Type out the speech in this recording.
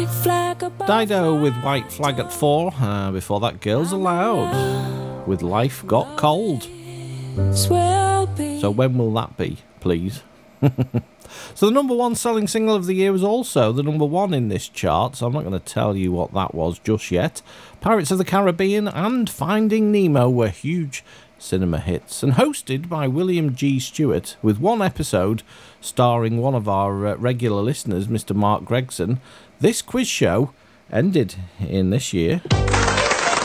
white flag above. Dido with White Flag at 4. Before that, Girls Aloud with Life Got Cold. So when will that be, please? So the number one selling single of the year was also the number one in this chart, so I'm not going to tell you what that was just yet. Pirates of the Caribbean and Finding Nemo were huge cinema hits, and hosted by William G. Stewart, with one episode starring one of our regular listeners, Mr. Mark Gregson. This quiz show ended in this year.